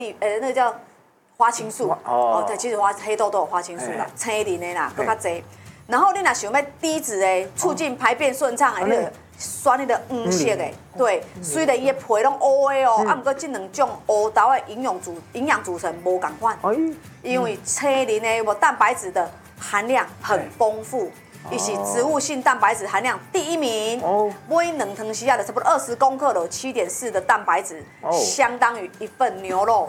那个叫花青素哦，对，其实黑豆都有花青素啦，青林的啦，更较济。然后你若想要低脂的，促进排便顺畅的，那个选那个黄色的，对，虽然伊的皮拢乌的哦，啊，不过这两种乌豆的营养组成无共款，因为青林的有蛋白质的含量很丰富。伊是植物性蛋白质含量第1名，每2汤匙的差不多20公克有7.4的蛋白质，相当于一份牛肉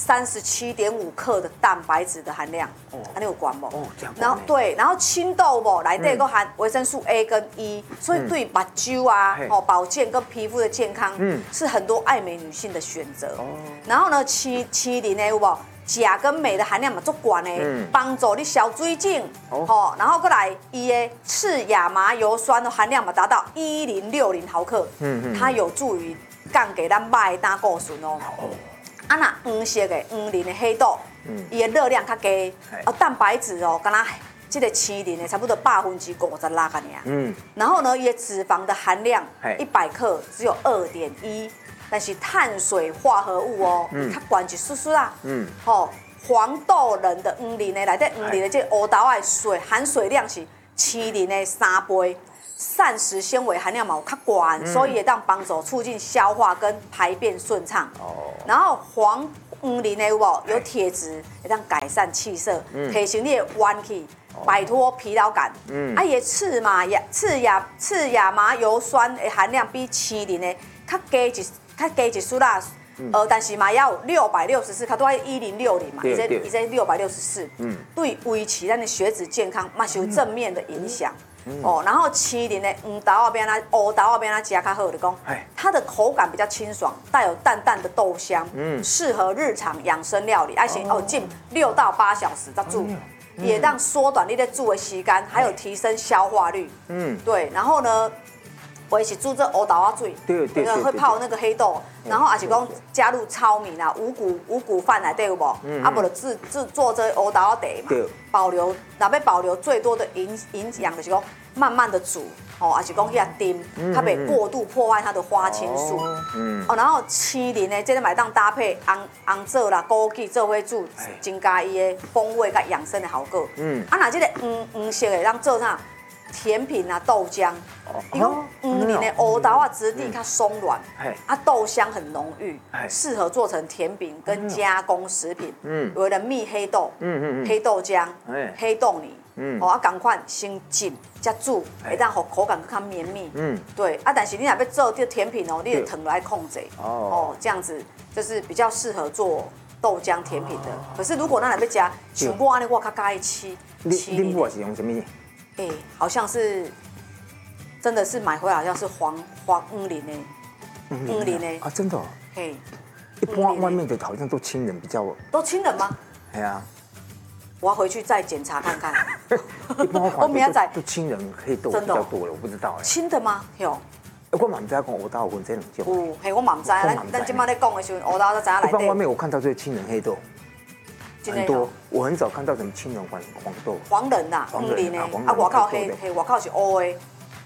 37.5克的蛋白质的含量，安尼有关无？然后对，然后青豆无内底佫含维生素 A 跟 E， 所以对目睭啊、保健跟皮肤的健康，是很多爱美女性的选择。然后呢，麒麟的有无？钾跟镁的含量嘛足高的，帮助你消水肿，然后过来伊的次亚麻油酸的含量嘛达到1060毫克，它有助于降低咱肉的胆固醇哦。啊那黄色的黄磷的黑豆，伊的热量较低，蛋白质哦，敢若这个麒麟的差不多56%尔。然后呢，伊的脂肪的含量100克只有2.1。但是碳水化合物哦，较悬一丝丝啦。黄豆仁的黄磷的内底黄磷的这乌豆的含水量是麒麟的3倍，膳食纤维含量嘛有较悬，所以会当帮助促进消化跟排便顺畅。然后黄磷的有铁质，会当改善气色，提升你的元气，摆脱疲劳感。伊的次亚麻油酸的含量比麒麟的较低一丝啦，但是嘛要有664，较多1060嘛，伊这664，对维持咱的血脂健康嘛是有正面的影响。然后麒麟的黄豆啊，边乌豆啊，边食较好的讲，它的口感比较清爽，带有淡淡的豆香，适合日常养生料理，而且浸6到8小时再煮，也让缩短你在煮的时间，还有提升消化率。对，然后呢？我是煮这乌豆仔水，会泡那个黑豆，然后也是讲加入糙米啦、五谷饭内底有无？啊，无就做这乌豆仔茶嘛，若要保留最多的营养，就是讲慢慢的煮，也是讲遐丁，它袂过度破坏它的花青素。然后麒麟的这个买当搭配红枣啦、枸杞做伙煮，增加伊的风味甲养生的效果。若这个黄色的当做啥？甜品啊，豆浆，因为黄磷的乌豆啊质地较松软，豆香很浓郁，适合做成甜饼跟加工食品。有的蜜黑豆，黑豆浆，黑豆泥，同款先浸再煮，会当让口感更绵密。对但是你若要做这甜品哦，你得糖来控制。这样子就是比较适合做豆浆甜品的。可是如果咱若要加，像我安尼，我较介意吃。 恁我是用什么？ 好像是，真的是买回来好像是黄磷的，黄磷的啊，真的。一般外面的好像都亲人比较。 都亲人吗？我要回去再检查看看。 一般我明仔都亲人黑豆比较多了，我不知道亲的吗？有。 我嘛唔知讲乌豆有这两种。 我嘛唔知，咱今麦在讲的时候，乌豆才知影来。 一般外面我看到就是亲人黑豆。很多，我很少看到什么青龙黄豆。 黄仁呐，黄磷的，外口黑，外口是乌的。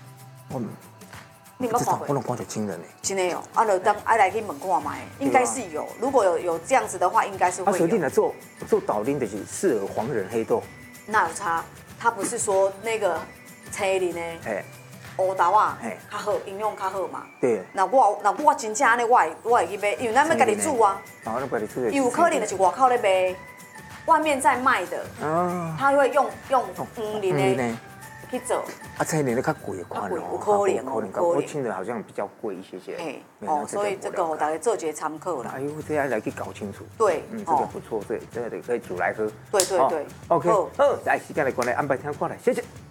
你有看过？ 我拢看到青人的。 真的哦，就当来去问看卖，应该是有。如果有这样子的话，应该是会有。 所以你来做导磷的是适合黄仁黑豆。 那有差，他不是说那个青磷的。乌豆啊，较好，营养较好嘛。 对。 那我真正安尼，我会去买，因为咱要家己煮啊。有可能就是外口咧卖。外面在卖的，他会用黄磷的去做。 青磷的较贵， 有可能。 我听的好像比较贵一些。 所以这个大家做一个参考啦。 哎呦，这样来去搞清楚。 对， 这个不错，这个可以煮来喝。 对。 OK，好，来时间来过来安排听过来，谢谢。